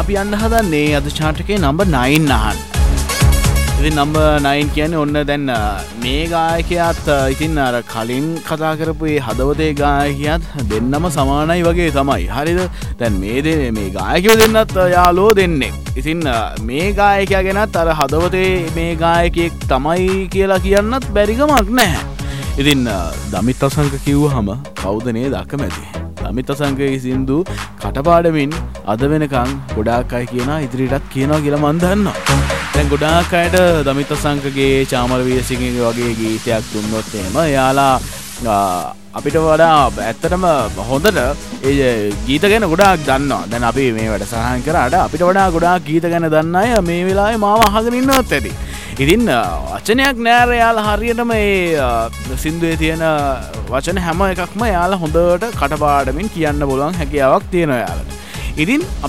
අපි යන්න හදන්නේ අද chart එකේ number 9 අහන්න. ඉතින් number 9 කියන්නේ ඔන්න දැන් මේ ගායකයාත් ඉතින් අර කලින් කතා කරපු ඒ හදවතේ ගායකයාත් දෙන්නම සමානයි වගේ තමයි. හරිද? දැන් මේ ගායකයෝ දෙන්නත් යාළුවෝ දෙන්නේ. ඉතින් මේ ගායකයා ගැනත් අර හදවතේ මේ ගායකයෙක් තමයි කියලා කියන්නත් බැරි කමක් නැහැ. ඉතින් දමිත් අසංක කිව්වහම කවුද නේද අකමැති? දමිත් අසංකගේ සින්දු කටපාඩමින් අද වෙනකන් ගොඩාක් අය කියනවා ඉදිරියටත් කියනවා කියලා මම දන්නවා. දැන් ගොඩාක් අයට දමිත් අසංකගේ චාමර වීරසිංහගේ වගේ ගීතයක් දුන්නොත් එහෙම එයාලා අපිට වඩා ඇත්තටම හොඳට ඒ ගීත ගැන ගොඩාක් දන්නවා. දැන් අපි මේ වැඩසටහන් කරාට අපිට වඩා ගොඩාක් ගීත ගැන දන්න අය මේ වෙලාවේ මාව අහගෙන ඉන්නවත් ඇති. ඉතින් වචනයක් නෑර යාලා හරියටම මේ සින්දුවේ තියෙන වචන හැම එකක්ම යාලා හොඳට කටපාඩමින් කියන්න පුළුවන් හැකියාවක් තියෙනවා යාලට. ඉතින්